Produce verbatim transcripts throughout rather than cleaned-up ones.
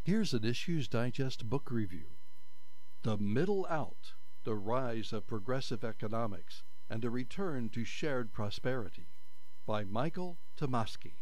Here's an Issues Digest book review. The Middle Out, The Rise of Progressive Economics and a Return to Shared Prosperity by Michael Tomasky.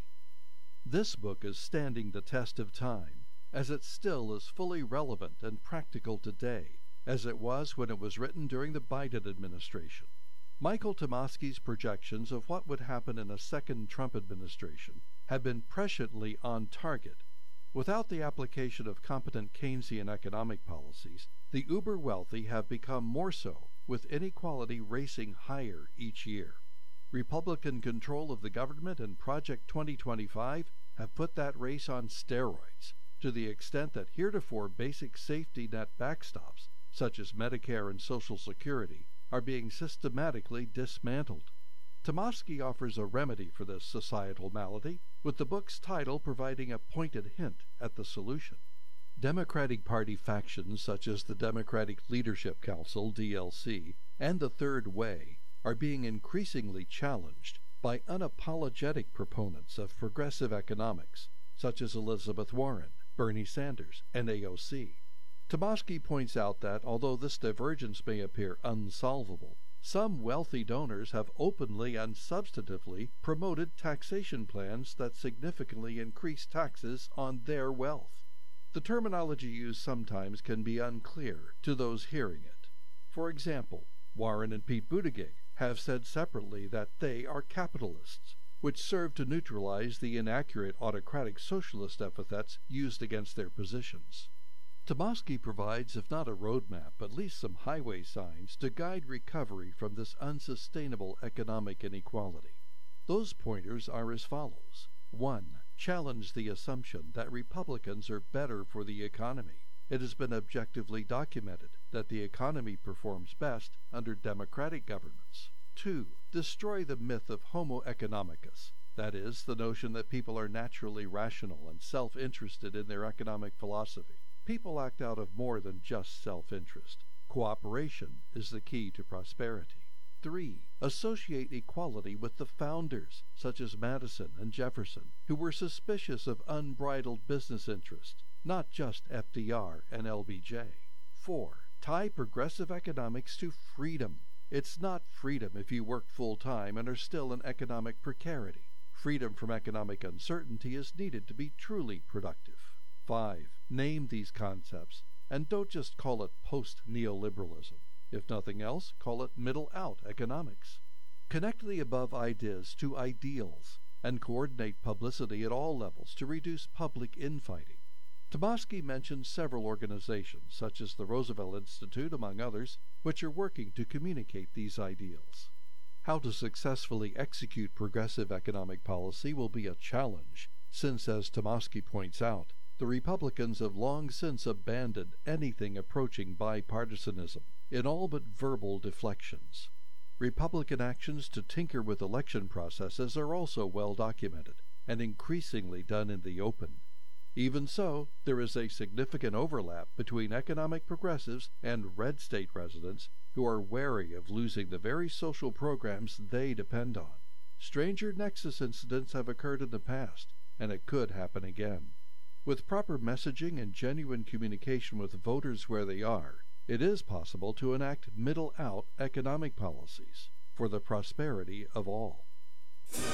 This book is standing the test of time, as it still is fully relevant and practical today, as it was when it was written during the Biden administration. Michael Tomasky's projections of what would happen in a second Trump administration have been presciently on target. Without the application of competent Keynesian economic policies, the uber-wealthy have become more so, with inequality racing higher each year. Republican control of the government and Project twenty twenty-five have put that race on steroids, to the extent that heretofore basic safety net backstops, such as Medicare and Social Security, are being systematically dismantled. Tomasky offers a remedy for this societal malady, with the book's title providing a pointed hint at the solution. Democratic Party factions such as the Democratic Leadership Council, D L C, and the Third Way are being increasingly challenged by unapologetic proponents of progressive economics, such as Elizabeth Warren, Bernie Sanders, and A O C. Tomasky points out that, although this divergence may appear unsolvable, some wealthy donors have openly and substantively promoted taxation plans that significantly increase taxes on their wealth. The terminology used sometimes can be unclear to those hearing it. For example, Warren and Pete Buttigieg have said separately that they are capitalists, which serve to neutralize the inaccurate autocratic socialist epithets used against their positions. Tomasky provides, if not a roadmap, at least some highway signs to guide recovery from this unsustainable economic inequality. Those pointers are as follows. one. Challenge the assumption that Republicans are better for the economy. It has been objectively documented that the economy performs best under democratic governments. two. Destroy the myth of homo economicus, that is, the notion that people are naturally rational and self-interested in their economic philosophy. People act out of more than just self-interest. Cooperation is the key to prosperity. three. Associate equality with the founders, such as Madison and Jefferson, who were suspicious of unbridled business interest, not just F D R and L B J. four. Tie progressive economics to freedom. It's not freedom if you work full-time and are still in economic precarity. Freedom from economic uncertainty is needed to be truly productive. five. Name these concepts, and don't just call it post-neoliberalism. If nothing else, call it middle-out economics. Connect the above ideas to ideals, and coordinate publicity at all levels to reduce public infighting. Tomasky mentions several organizations, such as the Roosevelt Institute, among others, which are working to communicate these ideals. How to successfully execute progressive economic policy will be a challenge, since, as Tomasky points out, the Republicans have long since abandoned anything approaching bipartisanism in all but verbal deflections. Republican actions to tinker with election processes are also well documented and increasingly done in the open. Even so, there is a significant overlap between economic progressives and red state residents who are wary of losing the very social programs they depend on. Stranger nexus incidents have occurred in the past, and it could happen again. With proper messaging and genuine communication with voters where they are, it is possible to enact middle-out economic policies for the prosperity of all.